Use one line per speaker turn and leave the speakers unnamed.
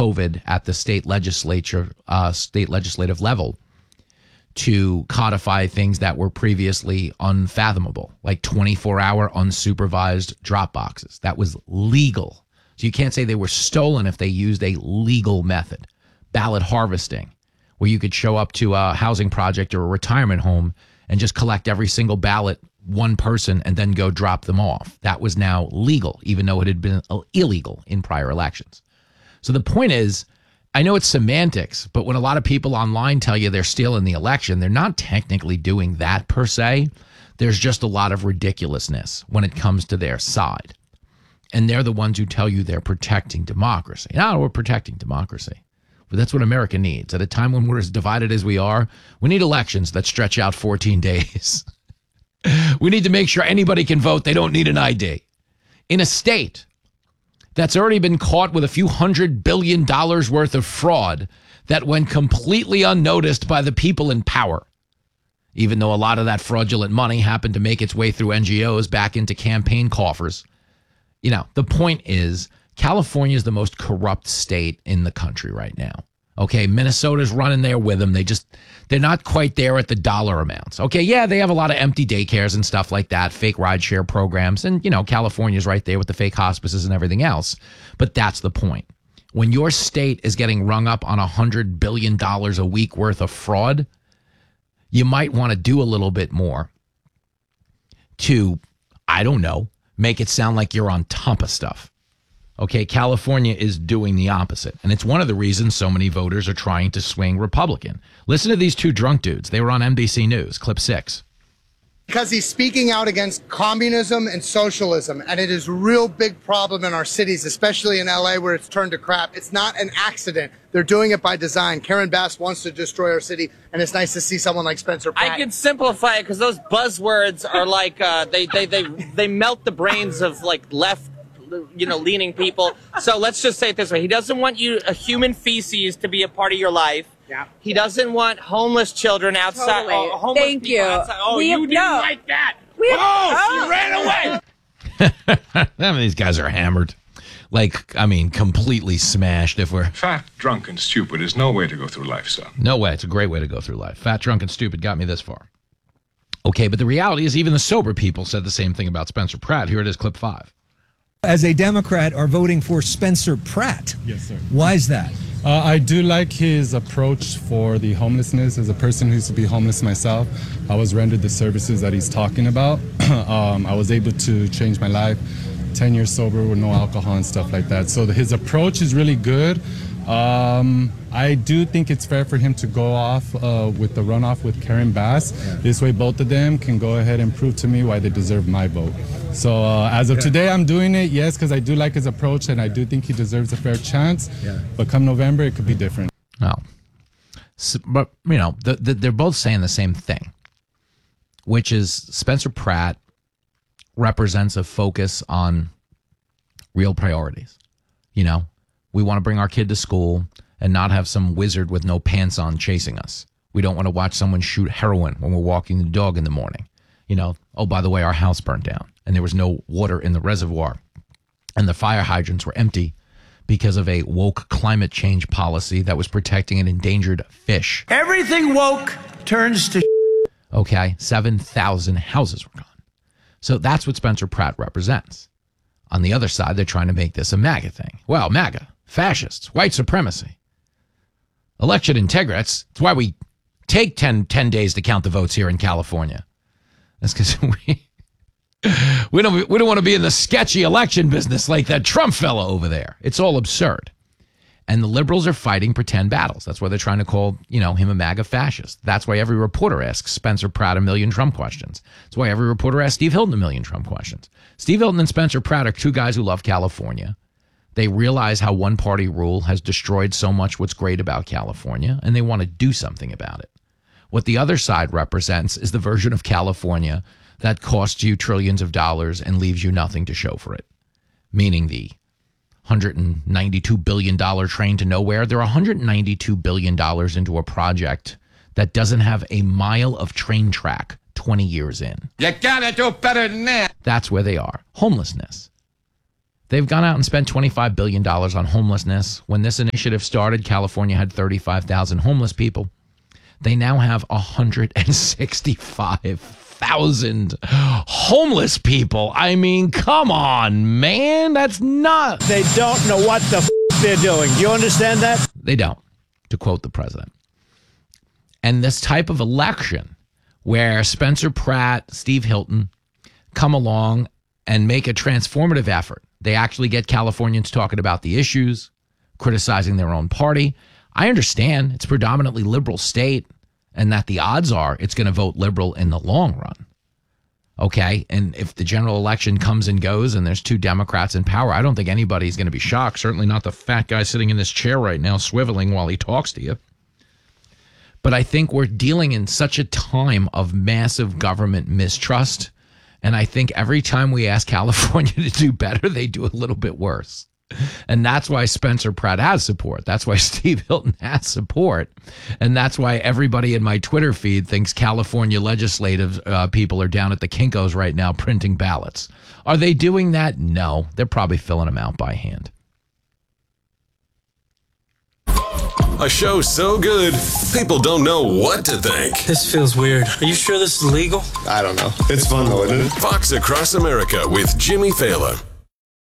COVID at the state legislative level to codify things that were previously unfathomable, like 24-hour unsupervised drop boxes. That was legal. So you can't say they were stolen if they used a legal method. Ballot harvesting, where you could show up to a housing project or a retirement home and just collect every single ballot, one person, and then go drop them off. That was now legal, even though it had been illegal in prior elections. So the point is, I know it's semantics, but when a lot of people online tell you they're stealing the election, they're not technically doing that per se. There's just a lot of ridiculousness when it comes to their side. And they're the ones who tell you they're protecting democracy. No, we're protecting democracy. But that's what America needs. At a time when we're as divided as we are, we need elections that stretch out 14 days. We need to make sure anybody can vote. They don't need an ID. In a state that's already been caught with a few $100 billion worth of fraud that went completely unnoticed by the people in power, even though a lot of that fraudulent money happened to make its way through NGOs back into campaign coffers. You know, the point is, California is the most corrupt state in the country right now. Okay, Minnesota's running there with them. They're not quite there at the dollar amounts. Okay, yeah, they have a lot of empty daycares and stuff like that, fake rideshare programs. And, you know, California's right there with the fake hospices and everything else. But that's the point. When your state is getting rung up on $100 billion a week worth of fraud, you might want to do a little bit more to, I don't know, make it sound like you're on top of stuff. Okay, California is doing the opposite. And it's one of the reasons so many voters are trying to swing Republican. Listen to these two drunk dudes. They were on NBC News, clip 6.
Because he's speaking out against communism and socialism, and it is a real big problem in our cities, especially in LA where it's turned to crap. It's not an accident. They're doing it by design. Karen Bass wants to destroy our city, and it's nice to see someone like Spencer Pratt.
I can simplify it because those buzzwords are like they melt the brains of like left, leaning people. So let's just say it this way. He doesn't want a human feces to be a part of your life. Yeah. He doesn't want homeless children outside.
Totally.
Homeless
Thank you.
Outside. Oh, you didn't like that. She ran away.
Some of these guys are hammered. Completely smashed.
Fat, drunk, and stupid is no way to go through life, son.
No way. It's a great way to go through life. Fat, drunk, and stupid got me this far. Okay, but the reality is even the sober people said the same thing about Spencer Pratt. Here it is, clip 5.
As a Democrat, are voting for Spencer Pratt.
Yes, sir.
Why is that?
I do like his approach for the homelessness. As a person who used to be homeless myself, I was rendered the services that he's talking about. I was able to change my life, 10 years sober with no alcohol and stuff like that. So his approach is really good. I do think it's fair for him to go off with the runoff with Karen Bass. Yeah. This way, both of them can go ahead and prove to me why they deserve my vote. So as of today, I'm doing it, yes, because I do like his approach, and I do think he deserves a fair chance. Yeah. But come November, it could be different.
Well, but, they're both saying the same thing, which is Spencer Pratt represents a focus on real priorities. We want to bring our kid to school and not have some wizard with no pants on chasing us. We don't want to watch someone shoot heroin when we're walking the dog in the morning. Oh, by the way, our house burned down and there was no water in the reservoir and the fire hydrants were empty because of a woke climate change policy that was protecting an endangered fish.
Everything woke turns to
Okay, 7,000 houses were gone. So that's what Spencer Pratt represents. On the other side, they're trying to make this a MAGA thing. Well, MAGA, fascists, white supremacy, election integrity. That's why we take 10 days to count the votes here in California. That's because we don't want to be in the sketchy election business like that Trump fella over there. It's all absurd. And the liberals are fighting pretend battles. That's why they're trying to call, him a MAGA fascist. That's why every reporter asks Spencer Pratt a million Trump questions. That's why every reporter asks Steve Hilton a million Trump questions. Steve Hilton and Spencer Pratt are two guys who love California. They realize how one-party rule has destroyed so much what's great about California, and they want to do something about it. What the other side represents is the version of California that costs you trillions of dollars and leaves you nothing to show for it, meaning the $192 billion train to nowhere. They're $192 billion into a project that doesn't have a mile of train track 20 years in.
You gotta do better than that.
That's where they are. Homelessness. They've gone out and spent $25 billion on homelessness. When this initiative started, California had 35,000 homeless people. They now have 165,000 homeless people. I mean, come on, man. That's not...
They don't know what the they're doing. Do you understand that?
They don't, to quote the president. And this type of election where Spencer Pratt, Steve Hilton come along and make a transformative effort. They actually get Californians talking about the issues, criticizing their own party. I understand it's predominantly liberal state and that the odds are it's going to vote liberal in the long run. Okay, and if the general election comes and goes and there's 2 Democrats in power, I don't think anybody's going to be shocked. Certainly not the fat guy sitting in this chair right now swiveling while he talks to you. But I think we're dealing in such a time of massive government mistrust. And I think every time we ask California to do better, they do a little bit worse. And that's why Spencer Pratt has support. That's why Steve Hilton has support. And that's why everybody in my Twitter feed thinks California legislative people are down at the Kinko's right now printing ballots. Are they doing that? No. They're probably filling them out by hand.
A show so good, people don't know what to think.
This feels weird. Are you sure this is legal?
I don't know. It's fun though, isn't it?
Fox Across America with Jimmy Fallon.